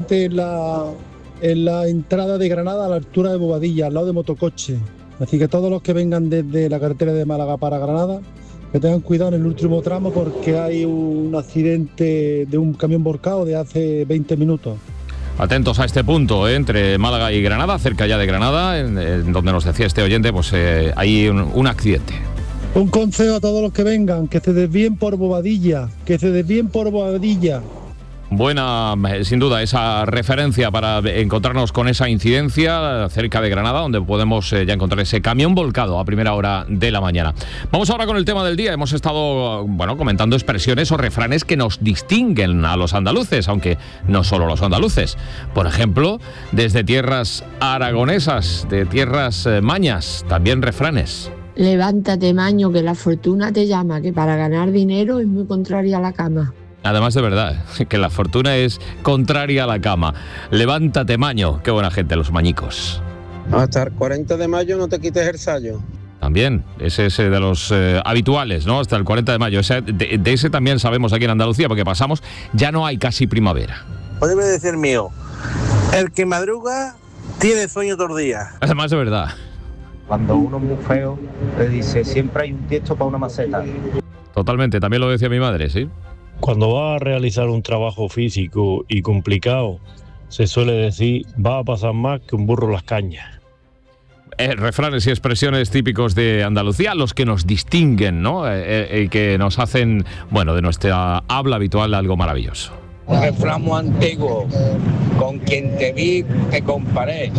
exactamente en la entrada de Granada, a la altura de Bobadilla, al lado de Motocoche. Así que todos los que vengan desde la carretera de Málaga para Granada, que tengan cuidado en el último tramo porque hay un accidente de un camión volcado de hace 20 minutos. Atentos a este punto, entre Málaga y Granada, cerca ya de Granada, en donde nos decía este oyente, pues hay un accidente. Un consejo a todos los que vengan, que se desvíen por Bobadilla, Buena, sin duda, esa referencia para encontrarnos con esa incidencia cerca de Granada, donde podemos ya encontrar ese camión volcado a primera hora de la mañana. Vamos ahora con el tema del día. Hemos estado, comentando expresiones o refranes que nos distinguen a los andaluces, aunque no solo los andaluces. Por ejemplo, desde tierras aragonesas, de tierras mañas, también refranes. Levántate, maño, que la fortuna te llama, que para ganar dinero es muy contraria a la cama. Además de verdad, que la fortuna es contraria a la cama. Levántate, maño. Qué buena gente, los mañicos. Hasta el 40 de mayo no te quites el sayo. También, ese es de los habituales, ¿no? Hasta el 40 de mayo. De ese también sabemos aquí en Andalucía, porque pasamos, ya no hay casi primavera. Podría decir mío, el que madruga tiene sueño todos los días. Además de verdad. Cuando uno es muy feo, le dice, siempre hay un tiesto para una maceta. Totalmente, también lo decía mi madre, ¿sí? Cuando va a realizar un trabajo físico y complicado, se suele decir, va a pasar más que un burro las cañas. Refranes y expresiones típicos de Andalucía, los que nos distinguen, ¿no? Y que nos hacen, de nuestra habla habitual algo maravilloso. Un refrán muy antiguo, con quien te vi, te comparé.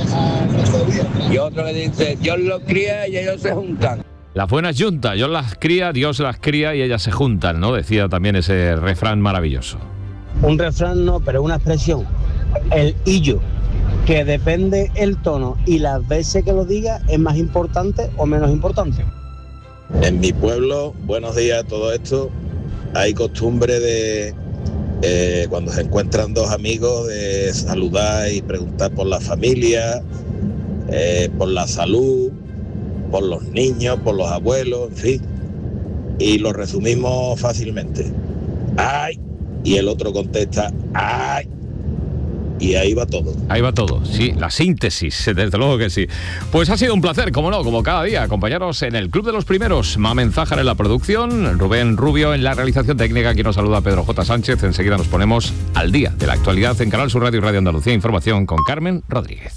Y otro que dice, Dios los cría y ellos se juntan. Las buenas juntas, Dios las cría, Dios las cría y ellas se juntan, ¿no? Decía también ese refrán maravilloso. Un refrán no, pero una expresión. El illo, que depende el tono y las veces que lo diga es más importante o menos importante. En mi pueblo, buenos días a todo esto, hay costumbre de, cuando se encuentran dos amigos, de saludar y preguntar por la familia, por la salud, por los niños, por los abuelos, en fin. Y lo resumimos fácilmente. ¡Ay! Y el otro contesta, ¡ay! Y ahí va todo. Ahí va todo, sí, la síntesis, desde luego que sí. Pues ha sido un placer, como no, como cada día, acompañaros en el Club de los Primeros. Mamen Zájar en la producción, Rubén Rubio en la realización técnica. Aquí nos saluda Pedro J. Sánchez. Enseguida nos ponemos al día de la actualidad en Canal Sur Radio y Radio Andalucía Información con Carmen Rodríguez.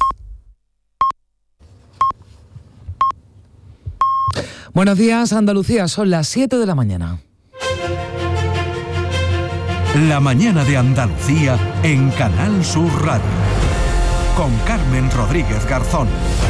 Buenos días, Andalucía, son las 7 de la mañana. La mañana de Andalucía en Canal Sur Radio. Con Carmen Rodríguez Garzón.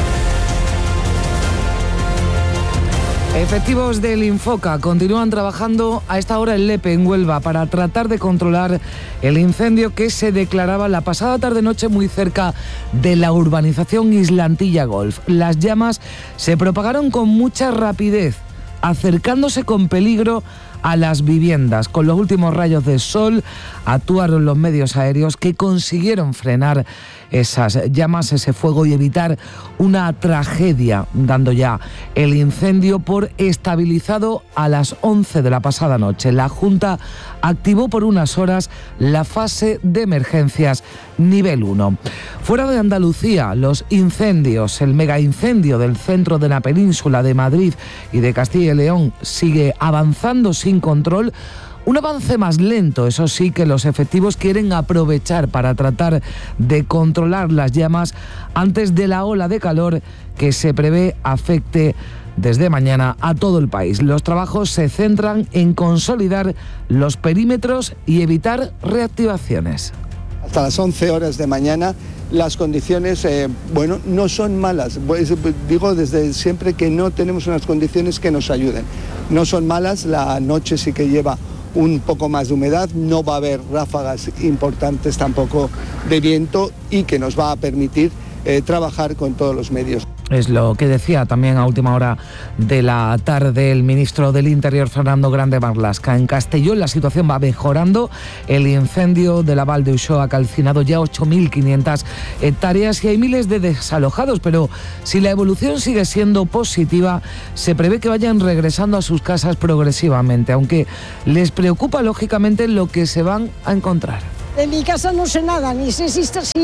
Efectivos del Infoca continúan trabajando a esta hora en Lepe, en Huelva, para tratar de controlar el incendio que se declaraba la pasada tarde-noche muy cerca de la urbanización Islantilla Golf. Las llamas se propagaron con mucha rapidez, acercándose con peligro a las viviendas. Con los últimos rayos de sol actuaron los medios aéreos que consiguieron frenar esas llamas, ese fuego y evitar una tragedia, dando ya el incendio por estabilizado a las 11 de la pasada noche. La Junta activó por unas horas la fase de emergencias nivel 1. Fuera de Andalucía, los incendios, el megaincendio del centro de la península de Madrid y de Castilla y León sigue avanzando sin control. Un avance más lento, eso sí, que los efectivos quieren aprovechar para tratar de controlar las llamas antes de la ola de calor que se prevé afecte desde mañana a todo el país. Los trabajos se centran en consolidar los perímetros y evitar reactivaciones. Hasta las 11 horas de mañana las condiciones, no son malas. Digo desde siempre que no tenemos unas condiciones que nos ayuden. No son malas, la noche sí que lleva un poco más de humedad, no va a haber ráfagas importantes tampoco de viento y que nos va a permitir trabajar con todos los medios. Es lo que decía también a última hora de la tarde el ministro del Interior, Fernando Grande Marlaska. En Castellón la situación va mejorando. El incendio de la Val de Uixó ha calcinado ya 8.500 hectáreas y hay miles de desalojados, pero si la evolución sigue siendo positiva, se prevé que vayan regresando a sus casas progresivamente, aunque les preocupa lógicamente lo que se van a encontrar. En mi casa no sé nada, ni sé si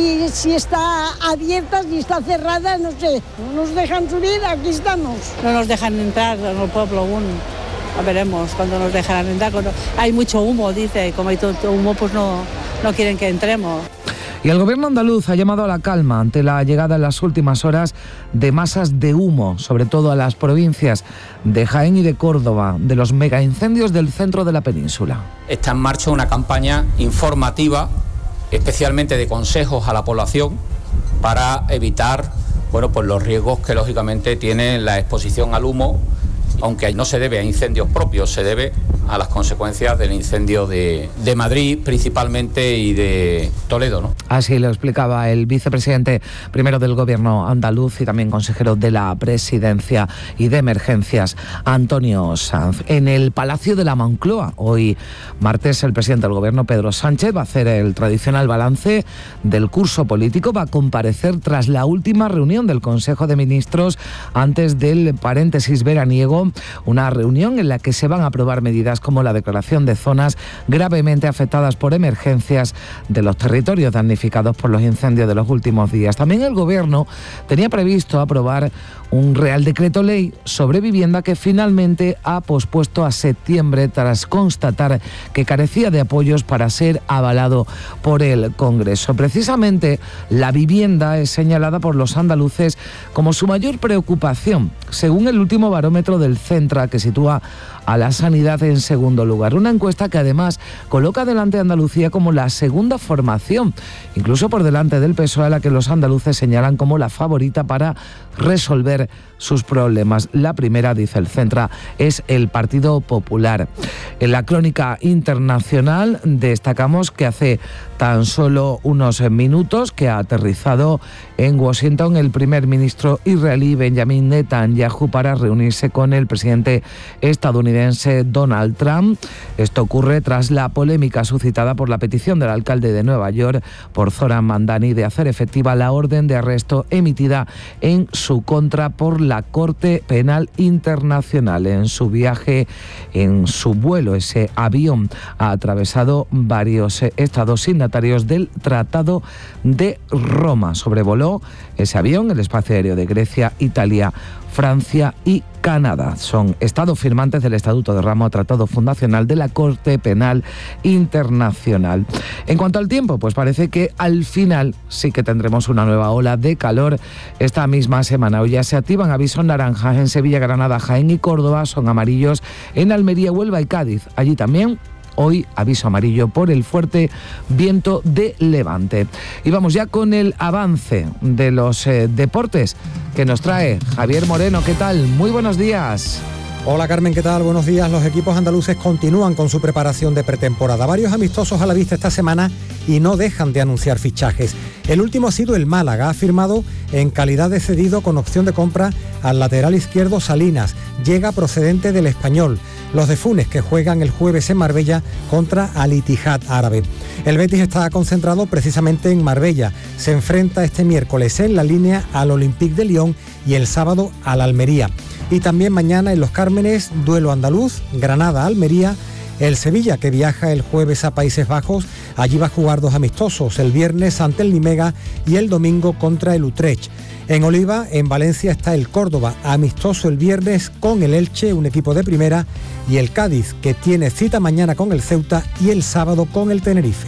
está abierta, si está cerrada, no sé. No nos dejan subir, aquí estamos. No nos dejan entrar en el pueblo aún. Ya veremos cuando nos dejarán entrar. Hay mucho humo, dice, como hay tanto humo, pues no quieren que entremos. Y el gobierno andaluz ha llamado a la calma ante la llegada en las últimas horas de masas de humo, sobre todo a las provincias de Jaén y de Córdoba, de los megaincendios del centro de la península. Está en marcha una campaña informativa, especialmente de consejos a la población, para evitar pues los riesgos que lógicamente tiene la exposición al humo, aunque no se debe a incendios propios, se debe a las consecuencias del incendio de Madrid principalmente y de Toledo, ¿no? Así lo explicaba el vicepresidente primero del gobierno andaluz y también consejero de la presidencia y de emergencias, Antonio Sanz. En el Palacio de la Moncloa, hoy martes, el presidente del gobierno, Pedro Sánchez, va a hacer el tradicional balance del curso político, va a comparecer tras la última reunión del Consejo de Ministros antes del paréntesis veraniego, una reunión en la que se van a aprobar medidas como la declaración de zonas gravemente afectadas por emergencias de los territorios damnificados por los incendios de los últimos días. También el Gobierno tenía previsto aprobar un Real Decreto Ley sobre vivienda que finalmente ha pospuesto a septiembre tras constatar que carecía de apoyos para ser avalado por el Congreso. Precisamente la vivienda es señalada por los andaluces como su mayor preocupación, según el último barómetro del Centra, que sitúa a la sanidad en segundo lugar. Una encuesta que además coloca delante a Andalucía como la segunda formación, incluso por delante del PSOE, a la que los andaluces señalan como la favorita para resolver sus problemas. La primera, dice el Centra, es el Partido Popular. En la crónica internacional destacamos que hace tan solo unos minutos que ha aterrizado en Washington el primer ministro israelí Benjamin Netanyahu para reunirse con el presidente estadounidense Donald Trump. Esto ocurre tras la polémica suscitada por la petición del alcalde de Nueva York, por Zohran Mamdani, de hacer efectiva la orden de arresto emitida en su contra por la Corte Penal Internacional. En su viaje, en su vuelo, ese avión ha atravesado varios estados signatarios del Tratado de Roma. Sobrevoló ese avión el espacio aéreo de Grecia, Italia, Francia y Canadá. Son estados firmantes del Estatuto de Roma, tratado fundacional de la Corte Penal Internacional. En cuanto al tiempo, pues parece que al final sí que tendremos una nueva ola de calor esta misma semana. Hoy ya se activan avisos naranjas en Sevilla, Granada, Jaén y Córdoba, son amarillos en Almería, Huelva y Cádiz. Allí también hoy aviso amarillo por el fuerte viento de levante. Y vamos ya con el avance de los deportes que nos trae Javier Moreno. ¿Qué tal? Muy buenos días. Hola Carmen, ¿qué tal? Buenos días. Los equipos andaluces continúan con su preparación de pretemporada. Varios amistosos a la vista esta semana y no dejan de anunciar fichajes. El último ha sido el Málaga. Ha firmado en calidad de cedido con opción de compra al lateral izquierdo Salinas. Llega procedente del Español. Los de Funes, que juegan el jueves en Marbella contra Al Ittihad árabe. El Betis está concentrado precisamente en Marbella. Se enfrenta este miércoles en La Línea al Olympique de Lyon y el sábado al Almería. Y también mañana en Los Cármenes, duelo andaluz, Granada-Almería. El Sevilla, que viaja el jueves a Países Bajos, allí va a jugar 2 amistosos, el viernes ante el Nimega y el domingo contra el Utrecht. En Oliva, en Valencia, está el Córdoba, amistoso el viernes con el Elche, un equipo de primera, y el Cádiz, que tiene cita mañana con el Ceuta y el sábado con el Tenerife.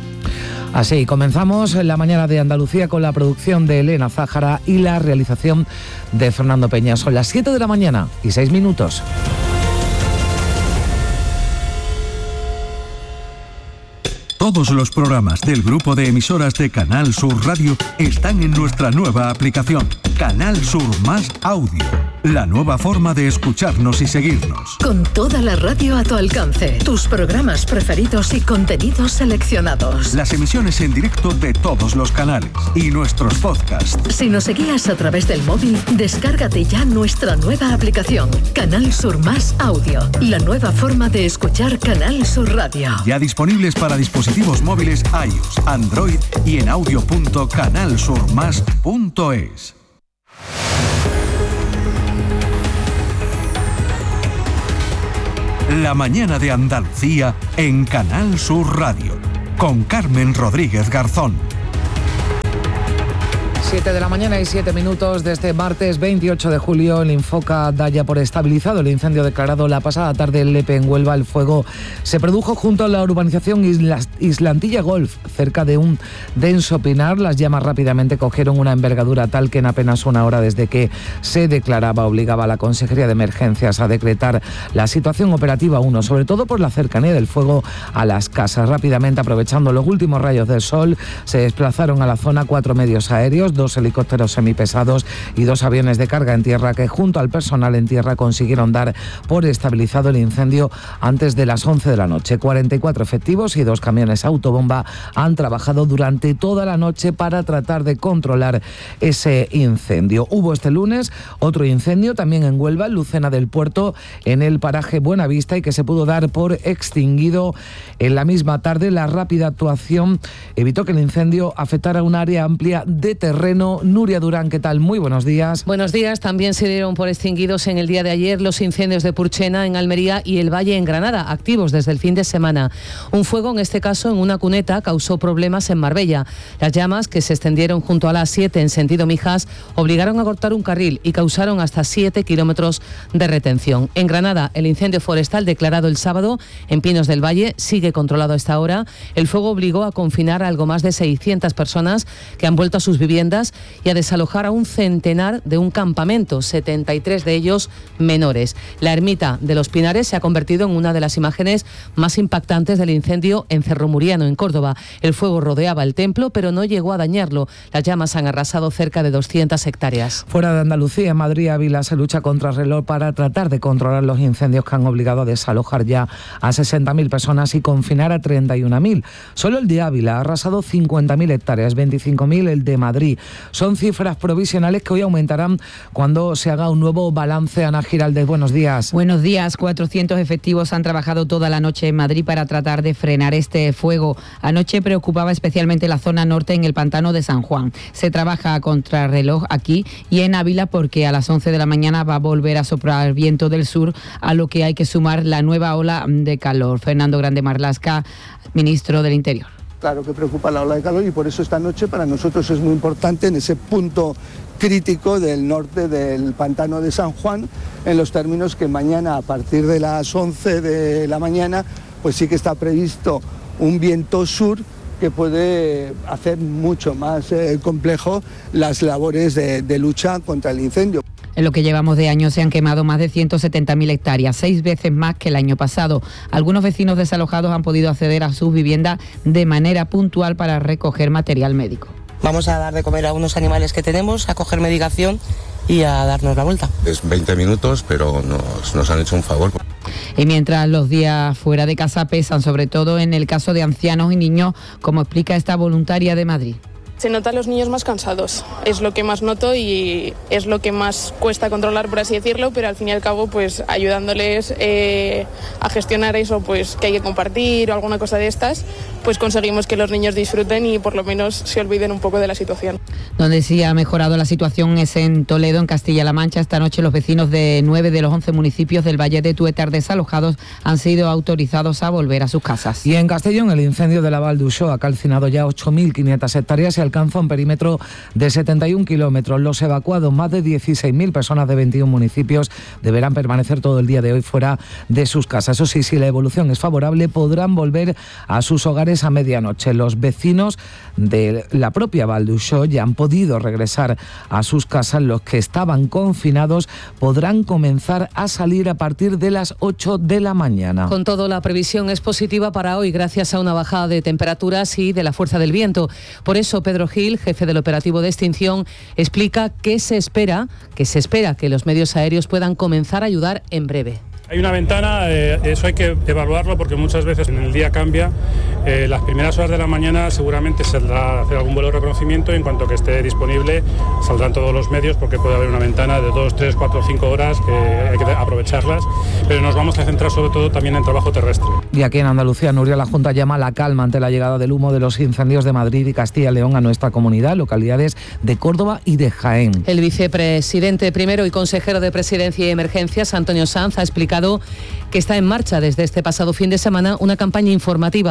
Así, comenzamos la mañana de Andalucía con la producción de Elena Zájara y la realización de Fernando Peña. Son las 7 de la mañana y 6 minutos. Todos los programas del grupo de emisoras de Canal Sur Radio están en nuestra nueva aplicación, Canal Sur Más Audio. La nueva forma de escucharnos y seguirnos. Con toda la radio a tu alcance, tus programas preferidos y contenidos seleccionados. Las emisiones en directo de todos los canales y nuestros podcasts. Si nos seguías a través del móvil, descárgate ya nuestra nueva aplicación, Canal Sur Más Audio. La nueva forma de escuchar Canal Sur Radio. Ya disponibles para dispositivos móviles iOS, Android y en audio.canalsurmas.es. La mañana de Andalucía en Canal Sur Radio. con Carmen Rodríguez Garzón. 7 de la mañana y 7 minutos de este martes 28 de julio. El Infoca da ya por estabilizado el incendio declarado la pasada tarde en Lepe, en Huelva. El fuego se produjo junto a la urbanización Islantilla Golf, cerca de un denso pinar. Las llamas rápidamente cogieron una envergadura tal que en apenas una hora desde que se declaraba obligaba a la Consejería de Emergencias a decretar la situación operativa 1, sobre todo por la cercanía del fuego a las casas. Rápidamente, aprovechando los últimos rayos del sol, se desplazaron a la zona 4 medios aéreos, 2 helicópteros semipesados y 2 aviones de carga en tierra que junto al personal en tierra consiguieron dar por estabilizado el incendio antes de las 11 de la noche. 44 efectivos y 2 camiones autobomba han trabajado durante toda la noche para tratar de controlar ese incendio. Hubo este lunes otro incendio también en Huelva, en Lucena del Puerto, en el paraje Buenavista, y que se pudo dar por extinguido en la misma tarde. La rápida actuación evitó que el incendio afectara un área amplia de terreno. Nuria Durán, ¿qué tal? Muy buenos días. Buenos días. También se dieron por extinguidos en el día de ayer los incendios de Purchena en Almería y el Valle en Granada, activos desde el fin de semana. Un fuego, en este caso en una cuneta, causó problemas en Marbella. Las llamas, que se extendieron junto a la A7 en sentido Mijas, obligaron a cortar un carril y causaron hasta 7 kilómetros de retención. En Granada, el incendio forestal declarado el sábado en Pinos del Valle sigue controlado a esta hora. El fuego obligó a confinar a algo más de 600 personas que han vuelto a sus viviendas y a desalojar a un centenar de un campamento, 73 de ellos menores. La ermita de los Pinares se ha convertido en una de las imágenes más impactantes del incendio en Cerro Muriano, en Córdoba. El fuego rodeaba el templo, pero no llegó a dañarlo. Las llamas han arrasado cerca de 200 hectáreas. Fuera de Andalucía, en Madrid, Ávila, se lucha contra el reloj para tratar de controlar los incendios que han obligado a desalojar ya a 60.000 personas y confinar a 31.000. Solo el de Ávila ha arrasado 50.000 hectáreas, 25.000 el de Madrid. Son cifras provisionales que hoy aumentarán cuando se haga un nuevo balance. Ana Giraldez, buenos días. Buenos días. 400 efectivos han trabajado toda la noche en Madrid para tratar de frenar este fuego. Anoche preocupaba especialmente la zona norte, en el pantano de San Juan. Se trabaja a contrarreloj aquí y en Ávila porque a las 11 de la mañana va a volver a soplar viento del sur, a lo que hay que sumar la nueva ola de calor. Fernando Grande Marlaska, ministro del Interior. Claro que preocupa la ola de calor y por eso esta noche para nosotros es muy importante en ese punto crítico del norte del pantano de San Juan, en los términos que mañana a partir de las 11 de la mañana pues sí que está previsto un viento sur que puede hacer mucho más complejo las labores de lucha contra el incendio. En lo que llevamos de año se han quemado más de 170.000 hectáreas, 6 veces más que el año pasado. Algunos vecinos desalojados han podido acceder a sus viviendas de manera puntual para recoger material médico. Vamos a dar de comer a unos animales que tenemos, a coger medicación y a darnos la vuelta. Es 20 minutos, pero nos han hecho un favor. Y mientras los días fuera de casa pesan, sobre todo en el caso de ancianos y niños, como explica esta voluntaria de Madrid. Se notan los niños más cansados, es lo que más noto y es lo que más cuesta controlar, por así decirlo, pero al fin y al cabo pues ayudándoles a gestionar eso, pues que hay que compartir o alguna cosa de estas, pues conseguimos que los niños disfruten y por lo menos se olviden un poco de la situación. Donde sí ha mejorado la situación es en Toledo, en Castilla-La Mancha. Esta noche los vecinos de 9 de los 11 municipios del Valle de Tuétar desalojados han sido autorizados a volver a sus casas. Y en Castellón, el incendio de la Val d'Uixó ha calcinado ya 8.500 hectáreas y alcanza un perímetro de 71 kilómetros. Los evacuados, más de 16.000 personas de 21 municipios, deberán permanecer todo el día de hoy fuera de sus casas. Eso sí, si la evolución es favorable, podrán volver a sus hogares a medianoche. Los vecinos de la propia Val d'Uixó ya han podido regresar a sus casas. Los que estaban confinados podrán comenzar a salir a partir de las 8 de la mañana. Con todo, la previsión es positiva para hoy gracias a una bajada de temperaturas y de la fuerza del viento. Por eso, Pedro Gil, jefe del operativo de extinción, explica que se espera que los medios aéreos puedan comenzar a ayudar en breve. Hay una ventana, eso hay que evaluarlo porque muchas veces en el día cambia. Las primeras horas de la mañana seguramente saldrá a hacer algún vuelo de reconocimiento y en cuanto que esté disponible saldrán todos los medios porque puede haber una ventana de 2, 3, 4, 5 horas que hay que aprovecharlas, pero nos vamos a centrar sobre todo también en trabajo terrestre. Y aquí en Andalucía, Nuria, la Junta llama a la calma ante la llegada del humo de los incendios de Madrid y Castilla y León a nuestra comunidad, localidades de Córdoba y de Jaén. El vicepresidente primero y consejero de Presidencia y Emergencias, Antonio Sanz, ha explicado que está en marcha desde este pasado fin de semana una campaña informativa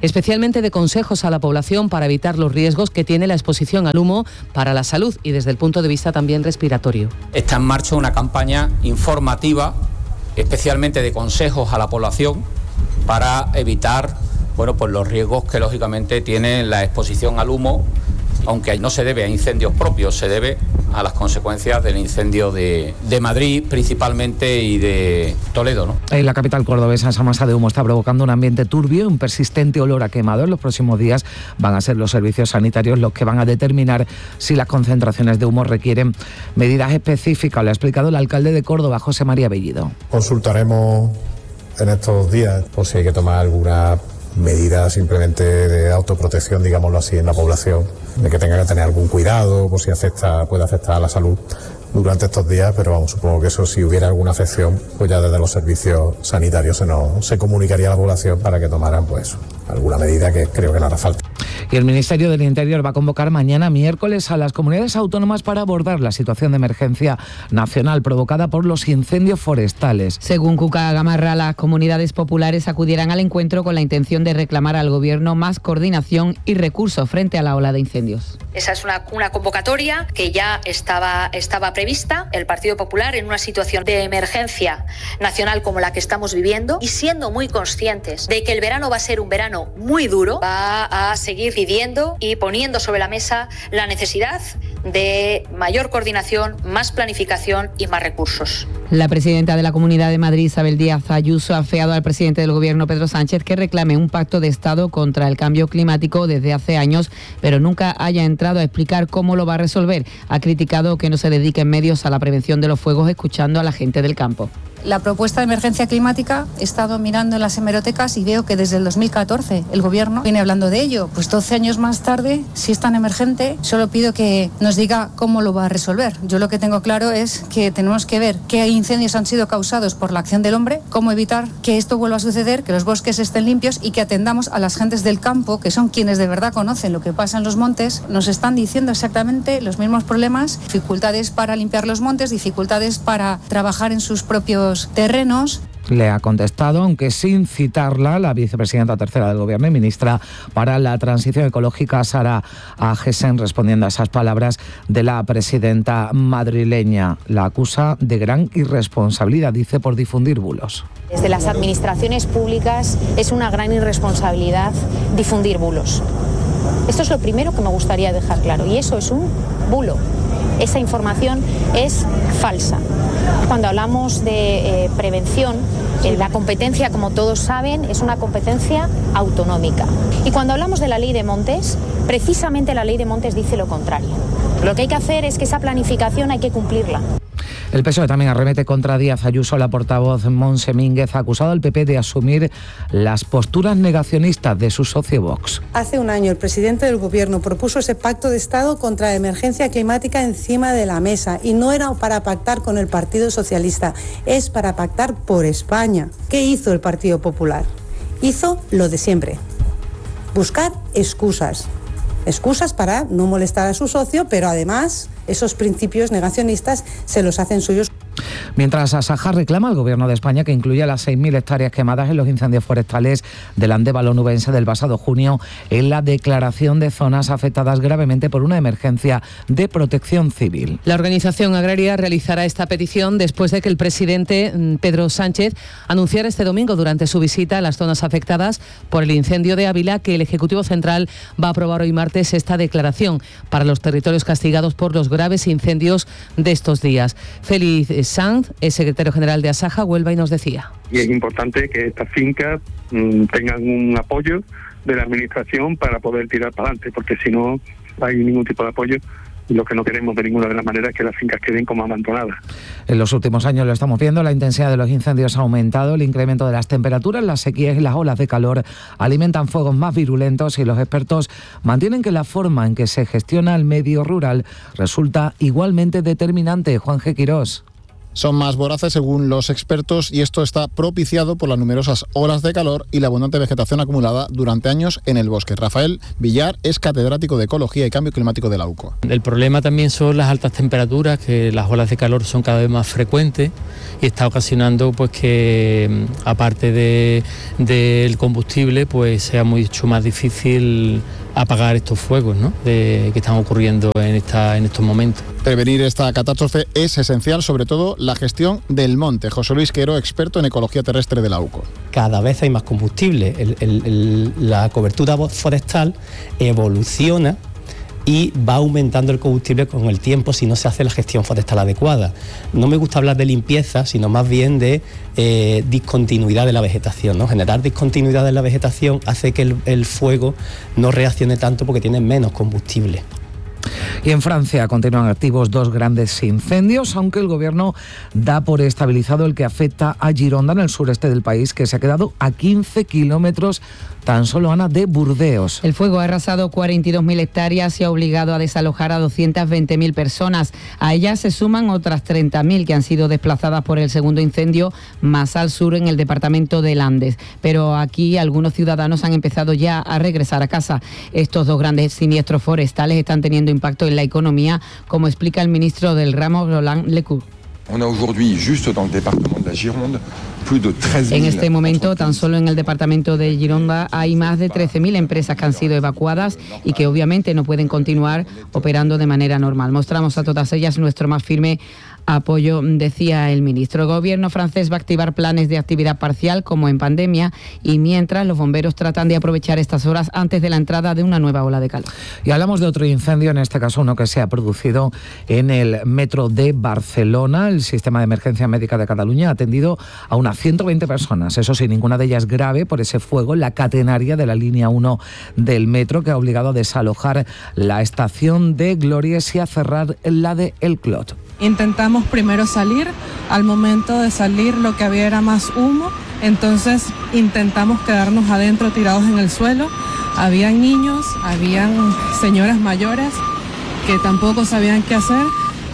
especialmente de consejos a la población para evitar los riesgos que tiene la exposición al humo para la salud y desde el punto de vista también respiratorio. Está en marcha una campaña informativa, especialmente de consejos a la población para evitar los riesgos que lógicamente tiene la exposición al humo, aunque no se debe a incendios propios, se debe a las consecuencias del incendio de Madrid principalmente y de Toledo, ¿no? En la capital cordobesa, esa masa de humo está provocando un ambiente turbio y un persistente olor a quemado. En los próximos días van a ser los servicios sanitarios los que van a determinar si las concentraciones de humo requieren medidas específicas. Lo ha explicado el alcalde de Córdoba, José María Bellido. Consultaremos en estos días por si hay que tomar alguna medida simplemente de autoprotección, digámoslo así, en la población, de que tenga que tener algún cuidado por si puede afectar a la salud durante estos días, pero vamos, supongo que eso, si hubiera alguna afección, pues ya desde los servicios sanitarios se comunicaría a la población para que tomaran pues alguna medida, que creo que no hará falta. Y el Ministerio del Interior va a convocar mañana miércoles a las comunidades autónomas para abordar la situación de emergencia nacional provocada por los incendios forestales. Según Cuca Gamarra, las comunidades populares acudirán al encuentro con la intención de reclamar al Gobierno más coordinación y recursos frente a la ola de incendios. Esa es una convocatoria que ya estaba prevista. El Partido Popular, en una situación de emergencia nacional como la que estamos viviendo y siendo muy conscientes de que el verano va a ser un verano muy duro, va a seguir pidiendo y poniendo sobre la mesa la necesidad de mayor coordinación, más planificación y más recursos. La presidenta de la Comunidad de Madrid, Isabel Díaz Ayuso, ha afeado al presidente del Gobierno, Pedro Sánchez, que reclame un pacto de Estado contra el cambio climático desde hace años, pero nunca haya entrado a explicar cómo lo va a resolver. Ha criticado que no se dediquen medios a la prevención de los fuegos, escuchando a la gente del campo. La propuesta de emergencia climática, he estado mirando en las hemerotecas y veo que desde el 2014 el Gobierno viene hablando de ello. Pues 12 años más tarde, si es tan emergente, solo pido que nos diga cómo lo va a resolver. Yo lo que tengo claro es que tenemos que ver qué incendios han sido causados por la acción del hombre, cómo evitar que esto vuelva a suceder, que los bosques estén limpios y que atendamos a las gentes del campo, que son quienes de verdad conocen lo que pasa en los montes. Nos están diciendo exactamente los mismos problemas, dificultades para limpiar los montes, dificultades para trabajar en sus propios terrenos. Le ha contestado, aunque sin citarla, la vicepresidenta tercera del Gobierno y ministra para la Transición Ecológica, Sara Agesen, respondiendo a esas palabras de la presidenta madrileña. La acusa de gran irresponsabilidad, dice, por difundir bulos. Desde las administraciones públicas es una gran irresponsabilidad difundir bulos. Esto es lo primero que me gustaría dejar claro, y eso es un bulo. Esa información es falsa. Cuando hablamos de prevención, la competencia, como todos saben, es una competencia autonómica. Y cuando hablamos de la ley de montes, precisamente la ley de montes dice lo contrario. Lo que hay que hacer es que esa planificación hay que cumplirla. El PSOE también arremete contra Díaz Ayuso. La portavoz Montse Mínguez ha acusado al PP de asumir las posturas negacionistas de su socio Vox. Hace un año el presidente del Gobierno propuso ese pacto de Estado contra la emergencia climática encima de la mesa, y no era para pactar con el Partido Socialista, es para pactar por España. ¿Qué hizo el Partido Popular? Hizo lo de siempre: buscar excusas para no molestar a su socio, pero además esos principios negacionistas se los hacen suyos. Mientras Asaja reclama al Gobierno de España que incluya las 6.000 hectáreas quemadas en los incendios forestales del Andévalo onubense del pasado junio en la declaración de zonas afectadas gravemente por una emergencia de protección civil. La organización agraria realizará esta petición después de que el presidente Pedro Sánchez anunciara este domingo durante su visita a las zonas afectadas por el incendio de Ávila que el Ejecutivo Central va a aprobar hoy martes esta declaración para los territorios castigados por los graves incendios de estos días. Félix Sanz es secretario general de Asaja Huelva y nos decía: y es importante que estas fincas tengan un apoyo de la administración para poder tirar para adelante, porque si no hay ningún tipo de apoyo, lo que no queremos de ninguna de las maneras es que las fincas queden como abandonadas. En los últimos años lo estamos viendo, la intensidad de los incendios ha aumentado, el incremento de las temperaturas, las sequías y las olas de calor alimentan fuegos más virulentos, y los expertos mantienen que la forma en que se gestiona el medio rural resulta igualmente determinante. Juan G. Quirós. son más voraces según los expertos y esto está propiciado por las numerosas olas de calor y la abundante vegetación acumulada durante años en el bosque. Rafael Villar es catedrático de Ecología y Cambio Climático de la UCO. El problema también son las altas temperaturas, que las olas de calor son cada vez más frecuentes y está ocasionando pues que aparte del combustible pues sea mucho más difícil apagar estos fuegos, ¿no?, que están ocurriendo en estos momentos. Prevenir esta catástrofe es esencial, sobre todo la gestión del monte. José Luis Quero, experto en ecología terrestre de la UCO. Cada vez hay más combustible, la cobertura forestal evoluciona y va aumentando el combustible con el tiempo si no se hace la gestión forestal adecuada. No me gusta hablar de limpieza, sino más bien de discontinuidad de la vegetación, ¿no? Generar discontinuidad de la vegetación hace que el fuego no reaccione tanto porque tiene menos combustible. Y en Francia continúan activos 2 grandes incendios, aunque el gobierno da por estabilizado el que afecta a Gironda, en el sureste del país, que se ha quedado a 15 kilómetros tan solo, Ana, de Burdeos. El fuego ha arrasado 42.000 hectáreas y ha obligado a desalojar a 220.000 personas. A ellas se suman otras 30.000 que han sido desplazadas por el segundo incendio más al sur en el departamento de Landes. Pero aquí algunos ciudadanos han empezado ya a regresar a casa. Estos 2 grandes siniestros forestales están teniendo impacto en la economía, como explica el ministro del ramo, Roland Lecourt. En este momento, tan solo en el departamento de Gironda hay más de 13.000 empresas que han sido evacuadas y que obviamente no pueden continuar operando de manera normal. Mostramos a todas ellas nuestro más firme apoyo, decía el ministro. El gobierno francés va a activar planes de actividad parcial como en pandemia y mientras los bomberos tratan de aprovechar estas horas antes de la entrada de una nueva ola de calor. Y hablamos de otro incendio, en este caso uno que se ha producido en el metro de Barcelona. El sistema de emergencia médica de Cataluña ha atendido a unas 120 personas, eso sí, ninguna de ellas grave por ese fuego en la catenaria de la línea 1 del metro, que ha obligado a desalojar la estación de Glorias y a cerrar la de El Clot. Intentamos primero salir, al momento de salir lo que había era más humo, entonces intentamos quedarnos adentro tirados en el suelo. Habían niños, habían señoras mayores que tampoco sabían qué hacer.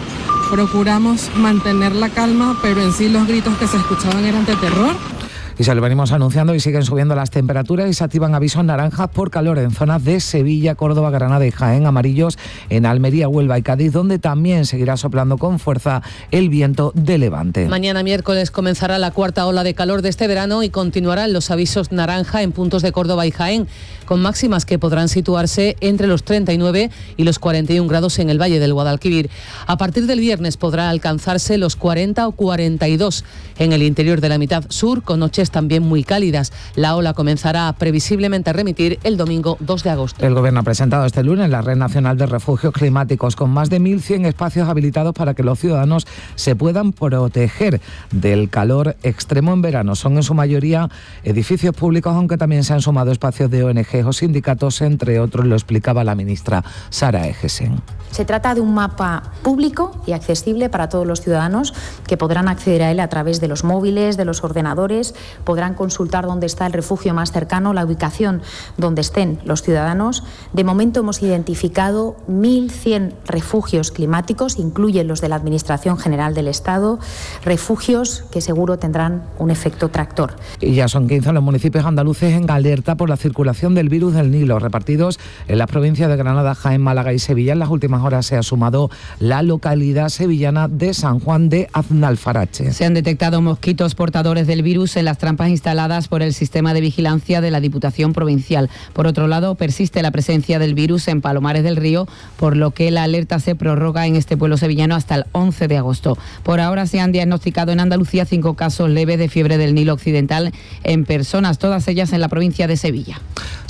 Procuramos mantener la calma, pero en sí los gritos que se escuchaban eran de terror. Y se lo venimos anunciando y siguen subiendo las temperaturas y se activan avisos naranjas por calor en zonas de Sevilla, Córdoba, Granada y Jaén, amarillos en Almería, Huelva y Cádiz, donde también seguirá soplando con fuerza el viento de levante. Mañana miércoles comenzará la 4ª ola de calor de este verano y continuarán los avisos naranja en puntos de Córdoba y Jaén, con máximas que podrán situarse entre los 39 y los 41 grados en el Valle del Guadalquivir. A partir del viernes podrá alcanzarse los 40 o 42 en el interior de la mitad sur, con noches también muy cálidas. La ola comenzará previsiblemente a remitir el domingo 2 de agosto. El Gobierno ha presentado este lunes la Red Nacional de Refugios Climáticos, con más de 1.100 espacios habilitados para que los ciudadanos se puedan proteger del calor extremo en verano. Son en su mayoría edificios públicos, aunque también se han sumado espacios de ONG o sindicatos, entre otros, lo explicaba la ministra Sara Egesen. Se trata de un mapa público y accesible para todos los ciudadanos que podrán acceder a él a través de los móviles, de los ordenadores, podrán consultar dónde está el refugio más cercano, la ubicación donde estén los ciudadanos. De momento hemos identificado 1.100 refugios climáticos, incluyen los de la Administración General del Estado, refugios que seguro tendrán un efecto tractor. Y ya son 15 los municipios andaluces en alerta por la circulación del virus del Nilo, repartidos en las provincias de Granada, Jaén, Málaga y Sevilla. En las últimas horas se ha sumado la localidad sevillana de San Juan de Aznalfarache. Se han detectado mosquitos portadores del virus en las trampas instaladas por el sistema de vigilancia de la Diputación Provincial. Por otro lado, persiste la presencia del virus en Palomares del Río, por lo que la alerta se prorroga en este pueblo sevillano hasta el 11 de agosto. Por ahora se han diagnosticado en Andalucía 5 casos leves de fiebre del Nilo Occidental en personas, todas ellas en la provincia de Sevilla.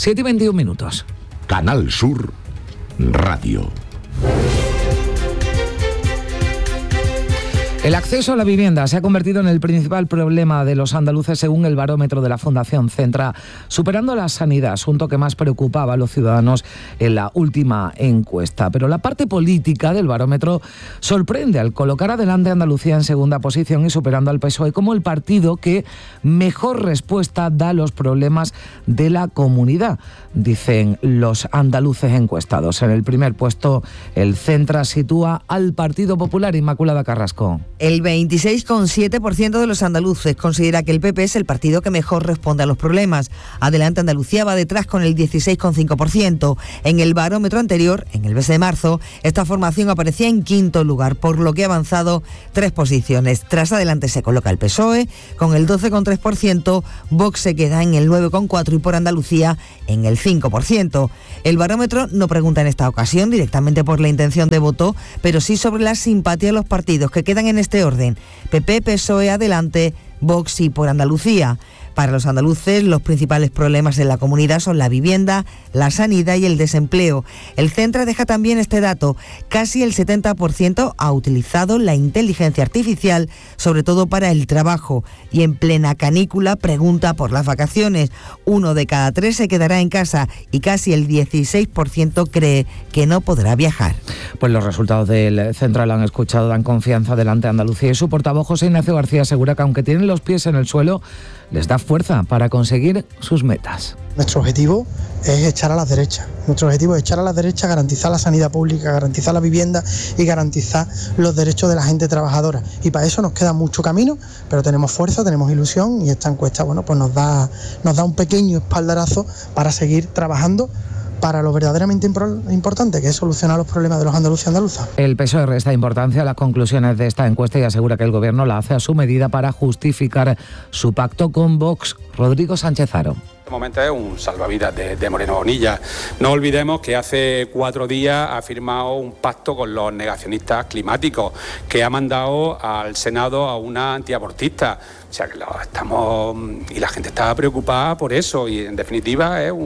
7:21. Canal Sur Radio. El acceso a la vivienda se ha convertido en el principal problema de los andaluces, según el barómetro de la Fundación Centra, superando la sanidad, asunto que más preocupaba a los ciudadanos en la última encuesta. Pero la parte política del barómetro sorprende al colocar adelante a Andalucía en segunda posición y superando al PSOE como el partido que mejor respuesta da a los problemas de la comunidad, dicen los andaluces encuestados. En el primer puesto, el Centra sitúa al Partido Popular. Inmaculada Carrasco. El 26,7% de los andaluces considera que el PP es el partido que mejor responde a los problemas. Adelante Andalucía va detrás con el 16,5%. En el barómetro anterior, en el mes de marzo, esta formación aparecía en quinto lugar, por lo que ha avanzado 3 posiciones. Tras Adelante se coloca el PSOE con el 12,3%, Vox se queda en el 9,4% y por Andalucía en el 5%. El barómetro no pregunta en esta ocasión directamente por la intención de voto, pero sí sobre la simpatía de los partidos que quedan en este orden: PP, PSOE, Adelante, Vox y por Andalucía. Para los andaluces, los principales problemas en la comunidad son la vivienda, la sanidad y el desempleo. El Centra deja también este dato: casi el 70% ha utilizado la inteligencia artificial, sobre todo para el trabajo, y en plena canícula pregunta por las vacaciones. 1 de cada 3 se quedará en casa y casi el 16% cree que no podrá viajar. Pues los resultados del Central lo han escuchado, dan confianza. Adelante Andalucía, y su portavoz José Ignacio García asegura que aunque tienen los pies en el suelo, les da fuerza para conseguir sus metas. Nuestro objetivo es echar a las derechas. Nuestro objetivo es echar a las derechas, garantizar la sanidad pública, garantizar la vivienda y garantizar los derechos de la gente trabajadora. Y para eso nos queda mucho camino, pero tenemos fuerza, tenemos ilusión, y esta encuesta, bueno, pues nos da un pequeño espaldarazo para seguir trabajando para lo verdaderamente importante, que es solucionar los problemas de los andaluces y andaluzas. El PSOE resta importancia a las conclusiones de esta encuesta y asegura que el Gobierno la hace a su medida para justificar su pacto con Vox. Rodrigo Sánchez Haro. Este momento es un salvavidas de Moreno Bonilla. No olvidemos que hace 4 días ha firmado un pacto con los negacionistas climáticos, que ha mandado al Senado a una antiabortista. O sea que y la gente está preocupada por eso, y en definitiva es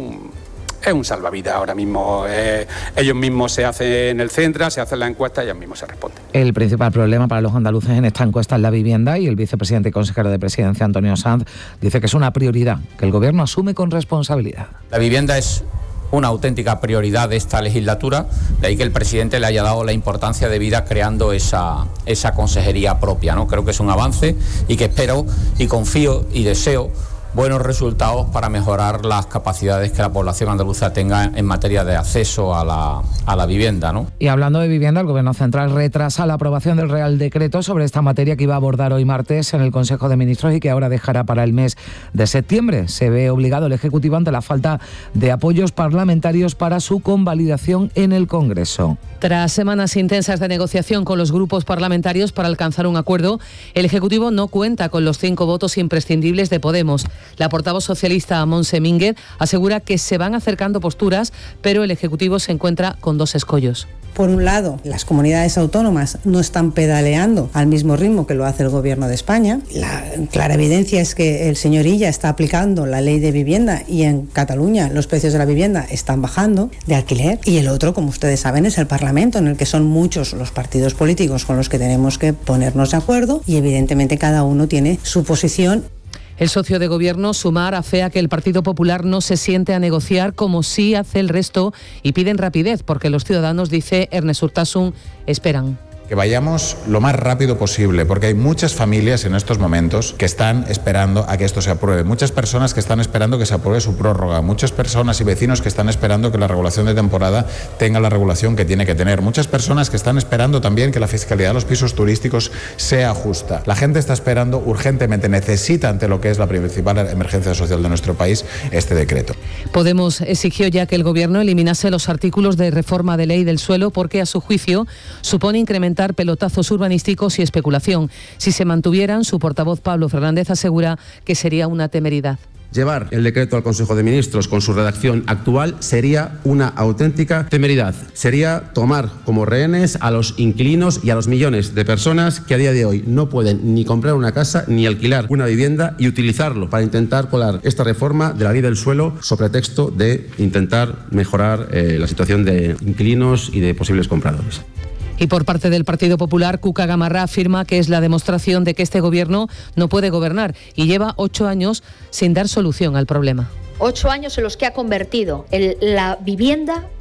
un salvavidas ahora mismo. Ellos mismos se hacen el Centra, se hacen la encuesta y ellos mismos se responden. El principal problema para los andaluces en esta encuesta es la vivienda, y el vicepresidente y consejero de Presidencia, Antonio Sanz, dice que es una prioridad que el Gobierno asume con responsabilidad. La vivienda es una auténtica prioridad de esta legislatura, de ahí que el presidente le haya dado la importancia debida creando esa consejería propia, ¿no? Creo que es un avance y que espero y confío y deseo buenos resultados para mejorar las capacidades que la población andaluza tenga en materia de acceso a la vivienda, ¿no? Y hablando de vivienda, el Gobierno Central retrasa la aprobación del Real Decreto sobre esta materia que iba a abordar hoy martes en el Consejo de Ministros y que ahora dejará para el mes de septiembre. Se ve obligado el Ejecutivo ante la falta de apoyos parlamentarios para su convalidación en el Congreso. Tras semanas intensas de negociación con los grupos parlamentarios para alcanzar un acuerdo, el Ejecutivo no cuenta con los 5 votos imprescindibles de Podemos. La portavoz socialista Montse Mínguez asegura que se van acercando posturas, pero el Ejecutivo se encuentra con 2 escollos. Por un lado, las comunidades autónomas no están pedaleando al mismo ritmo que lo hace el Gobierno de España. La clara evidencia es que el señor Illa está aplicando la ley de vivienda y en Cataluña los precios de la vivienda están bajando de alquiler. Y el otro, como ustedes saben, es el Parlamento, en el que son muchos los partidos políticos con los que tenemos que ponernos de acuerdo y evidentemente cada uno tiene su posición. El socio de gobierno, Sumar, afea que el Partido Popular no se siente a negociar como sí hace el resto y piden rapidez porque los ciudadanos, dice Ernest Urtasun, esperan. Que vayamos lo más rápido posible, porque hay muchas familias en estos momentos que están esperando a que esto se apruebe, muchas personas que están esperando que se apruebe su prórroga, muchas personas y vecinos que están esperando que la regulación de temporada tenga la regulación que tiene que tener, muchas personas que están esperando también que la fiscalidad de los pisos turísticos sea justa. La gente está esperando urgentemente, necesita, ante lo que es la principal emergencia social de nuestro país, este decreto. Podemos exigió ya que el Gobierno eliminase los artículos de reforma de ley del suelo porque, a su juicio, supone incrementar pelotazos urbanísticos y especulación. Si se mantuvieran, su portavoz Pablo Fernández asegura que sería una temeridad. Llevar el decreto al Consejo de Ministros con su redacción actual sería una auténtica temeridad. Sería tomar como rehenes a los inquilinos y a los millones de personas que a día de hoy no pueden ni comprar una casa ni alquilar una vivienda y utilizarlo para intentar colar esta reforma de la ley del suelo sobre texto de intentar mejorar la situación de inquilinos y de posibles compradores. Y por parte del Partido Popular, Cuca Gamarra afirma que es la demostración de que este Gobierno no puede gobernar y lleva 8 años sin dar solución al problema. 8 años en los que ha convertido la vivienda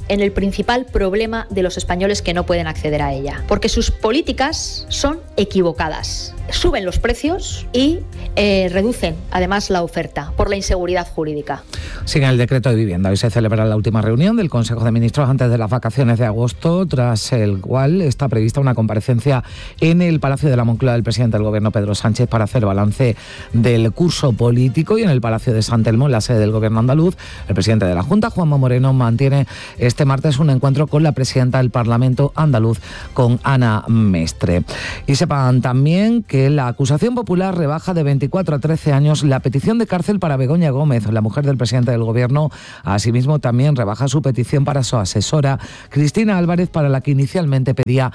en el principal problema de los españoles que no pueden acceder a ella, porque sus políticas son equivocadas. Suben los precios y reducen además la oferta por la inseguridad jurídica. Sin el decreto de vivienda, hoy se celebra la última reunión del Consejo de Ministros antes de las vacaciones de agosto, tras el cual está prevista una comparecencia en el Palacio de la Moncloa del presidente del Gobierno, Pedro Sánchez, para hacer balance del curso político, y en el Palacio de San Telmo, en la sede del Gobierno andaluz, el presidente de la Junta, Juanma Moreno, mantiene este martes un encuentro con la presidenta del Parlamento andaluz, con Ana Mestre. Y sepan también que la acusación popular rebaja de 24 a 13 años la petición de cárcel para Begoña Gómez, la mujer del presidente del Gobierno. Asimismo, también rebaja su petición para su asesora, Cristina Álvarez, para la que inicialmente pedía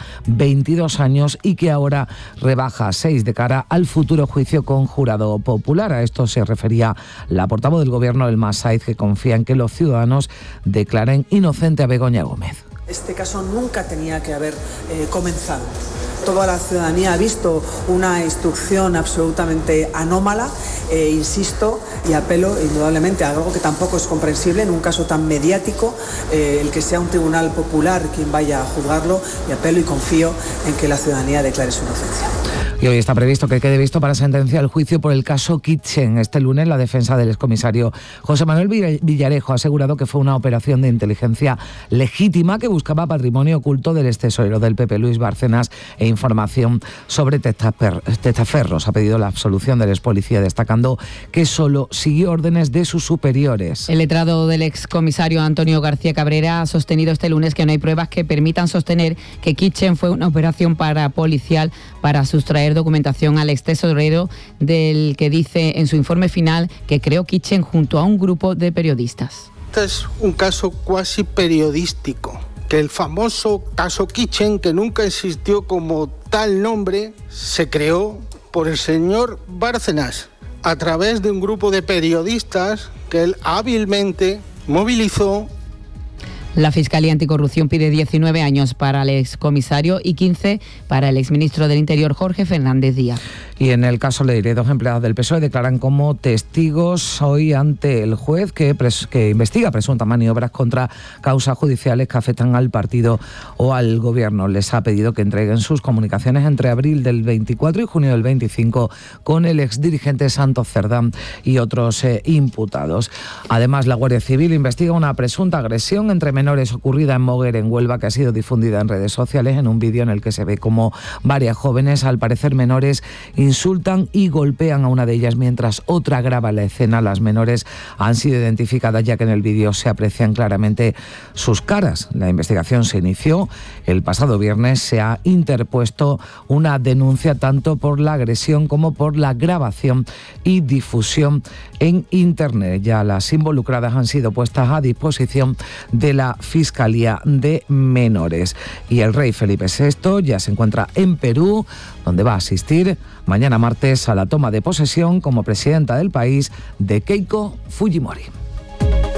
22 años y que ahora rebaja 6 de cara al futuro juicio con jurado popular. A esto se refería la portavoz del Gobierno, Elma Saiz, que confía en que los ciudadanos declaren inocente a Begoña Gómez. Este caso nunca tenía que haber comenzado. Toda la ciudadanía ha visto una instrucción absolutamente anómala, insisto y apelo indudablemente a algo que tampoco es comprensible en un caso tan mediático, el que sea un tribunal popular quien vaya a juzgarlo, y apelo y confío en que la ciudadanía declare su inocencia. Y hoy está previsto que quede visto para sentencia el juicio por el caso Kitchen. Este lunes la defensa del excomisario José Manuel Villarejo ha asegurado que fue una operación de inteligencia legítima que buscaba patrimonio oculto del extesorero del PP, Luis Bárcenas, e información sobre testaferros. Ha pedido la absolución del expolicía, destacando que solo siguió órdenes de sus superiores. El letrado del excomisario Antonio García Cabrera ha sostenido este lunes que no hay pruebas que permitan sostener que Kitchen fue una operación parapolicial para sustraer documentación al extesorero, del que dice en su informe final que creó Kitchen junto a un grupo de periodistas. Este es un caso cuasi periodístico, que el famoso caso Kitchen, que nunca existió como tal nombre, se creó por el señor Bárcenas a través de un grupo de periodistas que él hábilmente movilizó. La Fiscalía Anticorrupción pide 19 años para el excomisario y 15 para el exministro del Interior, Jorge Fernández Díaz. Y en el caso Leire, 2 empleados del PSOE declaran como testigos hoy ante el juez que investiga presuntas maniobras contra causas judiciales que afectan al partido o al Gobierno. Les ha pedido que entreguen sus comunicaciones entre abril del 24 y junio del 25 con el exdirigente Santos Cerdán y otros imputados. Además, la Guardia Civil investiga una presunta agresión entre menores ocurrida en Moguer, en Huelva, que ha sido difundida en redes sociales en un vídeo en el que se ve como varias jóvenes, al parecer menores, insultan y golpean a una de ellas mientras otra graba la escena. Las menores han sido identificadas, ya que en el vídeo se aprecian claramente sus caras. La investigación se inició el pasado viernes. Se ha interpuesto una denuncia tanto por la agresión como por la grabación y difusión en Internet. Ya las involucradas han sido puestas a disposición de la Fiscalía de Menores. Y el rey Felipe VI ya se encuentra en Perú, donde va a asistir mañana martes a la toma de posesión como presidenta del país de Keiko Fujimori.